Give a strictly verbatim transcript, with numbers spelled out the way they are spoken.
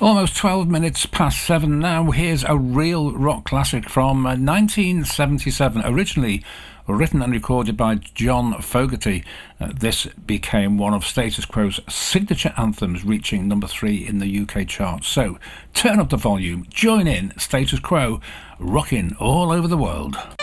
Almost twelve minutes past seven now. Here's a real rock classic from uh, nineteen seventy-seven, originally written and recorded by John Fogerty. Uh, this became one of Status Quo's signature anthems, reaching number three in the U K charts. So turn up the volume, join in Status Quo, rocking all over the world.